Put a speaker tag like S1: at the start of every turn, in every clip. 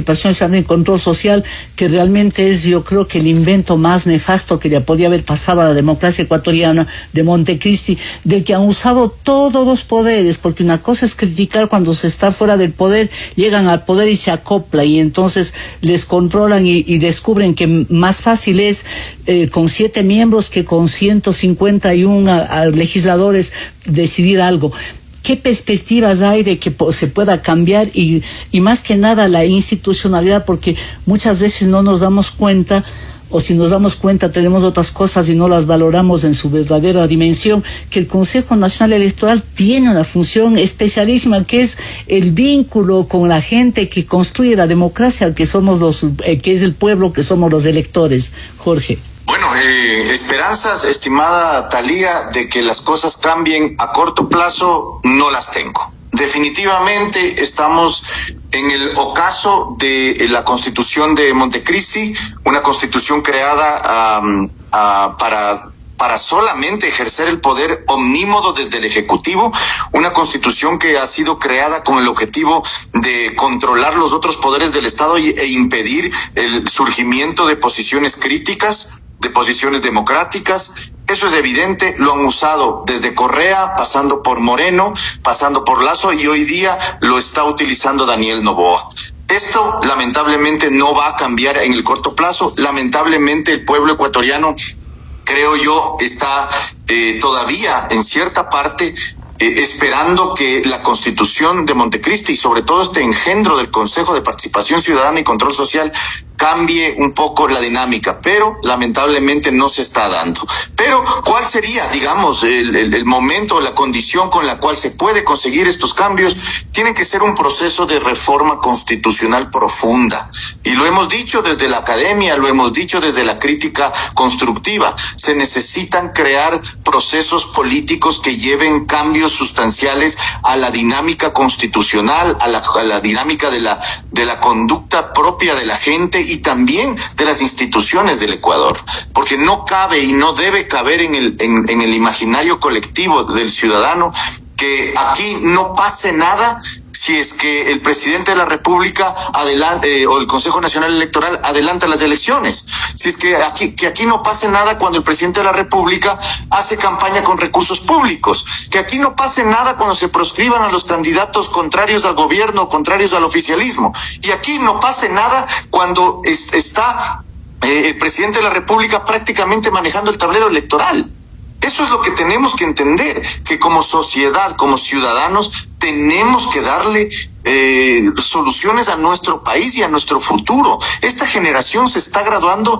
S1: Participación Ciudadana y Control Social, que realmente es, yo creo que el invento más nefasto que le podía haber pasado a la democracia ecuatoriana, de Montecristi, de que han usado todos los poderes, porque una cosa es criticar cuando se está fuera del poder, llegan al poder y se acopla, y entonces les controlan y descubren que más fácil es con 7 miembros que con 151 legisladores decidir algo. ¿Qué perspectivas hay de que se pueda cambiar y más que nada la institucionalidad? Porque muchas veces no nos damos cuenta, o si nos damos cuenta tenemos otras cosas y no las valoramos en su verdadera dimensión, que el Consejo Nacional Electoral tiene una función especialísima, que es el vínculo con la gente que construye la democracia, que somos que es el pueblo, que somos los electores. Jorge.
S2: Bueno, esperanzas, estimada Thalía, de que las cosas cambien a corto plazo, no las tengo. Definitivamente estamos en el ocaso de la Constitución de Montecristi, una constitución creada para solamente ejercer el poder omnímodo desde el Ejecutivo, una constitución que ha sido creada con el objetivo de controlar los otros poderes del Estado e impedir el surgimiento de posiciones críticas, de posiciones democráticas. Eso es evidente, lo han usado desde Correa, pasando por Moreno, pasando por Lasso, y hoy día lo está utilizando Daniel Noboa. Esto lamentablemente no va a cambiar en el corto plazo. Lamentablemente el pueblo ecuatoriano, creo yo, está todavía en cierta parte esperando que la Constitución de Montecristi, y sobre todo este engendro del Consejo de Participación Ciudadana y Control Social, cambie un poco la dinámica, pero lamentablemente no se está dando. Pero, ¿cuál sería, digamos, el momento, la condición con la cual se puede conseguir estos cambios? Tiene que ser un proceso de reforma constitucional profunda. Y lo hemos dicho desde la academia, lo hemos dicho desde la crítica constructiva. Se necesitan crear procesos políticos que lleven cambios sustanciales a la dinámica constitucional, a la dinámica de la conducta propia de la gente y también de las instituciones del Ecuador, porque no cabe y no debe caber en el imaginario colectivo del ciudadano que aquí no pase nada si es que el presidente de la República o el Consejo Nacional Electoral adelanta las elecciones, si es que aquí no pase nada cuando el presidente de la República hace campaña con recursos públicos, que aquí no pase nada cuando se proscriban a los candidatos contrarios al gobierno, contrarios al oficialismo, y aquí no pase nada cuando está el presidente de la República prácticamente manejando el tablero electoral. Eso es lo que tenemos que entender, que como sociedad, como ciudadanos, tenemos que darle soluciones a nuestro país y a nuestro futuro. Esta generación se está graduando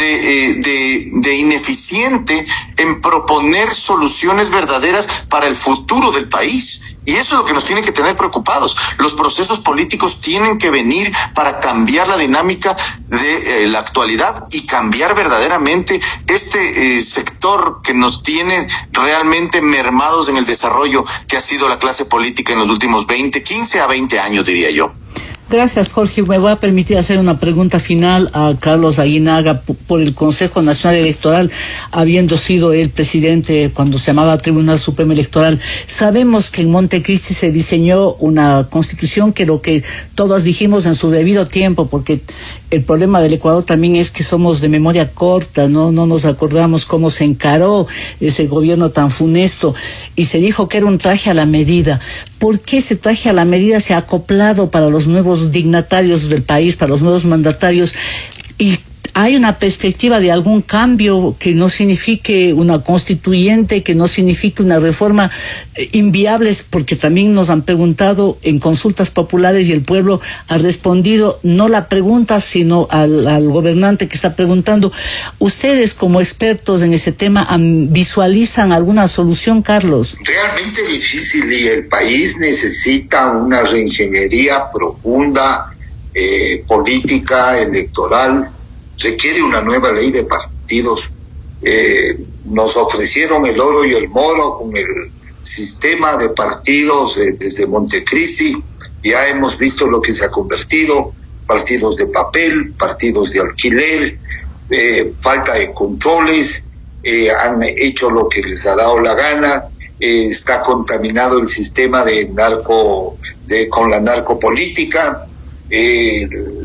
S2: de ineficiente en proponer soluciones verdaderas para el futuro del país. Y eso es lo que nos tiene que tener preocupados. Los procesos políticos tienen que venir para cambiar la dinámica de la actualidad y cambiar verdaderamente este sector que nos tiene realmente mermados en el desarrollo que ha sido la clase política en los últimos 15 a 20 años, diría yo.
S1: Gracias, Jorge. Me voy a permitir hacer una pregunta final a Carlos Aguinaga por el Consejo Nacional Electoral, habiendo sido el presidente cuando se llamaba Tribunal Supremo Electoral. Sabemos que en Montecristi se diseñó una constitución que lo que todos dijimos en su debido tiempo, porque el problema del Ecuador también es que somos de memoria corta, no nos acordamos cómo se encaró ese gobierno tan funesto, y se dijo que era un traje a la medida. ¿Por qué ese traje a la medida se ha acoplado para los nuevos dignatarios del país, para los nuevos mandatarios? Y ¿hay una perspectiva de algún cambio que no signifique una constituyente, que no signifique una reforma inviable? Porque también nos han preguntado en consultas populares y el pueblo ha respondido, no la pregunta, sino al gobernante que está preguntando. ¿Ustedes como expertos en ese tema visualizan alguna solución, Carlos?
S3: Realmente difícil, y el país necesita una reingeniería profunda, política, electoral. Requiere una nueva ley de partidos. Nos ofrecieron el oro y el moro con el sistema de partidos desde Montecristi. Ya hemos visto lo que se ha convertido: partidos de papel, partidos de alquiler, falta de controles, han hecho lo que les ha dado la gana, está contaminado el sistema con la narcopolítica.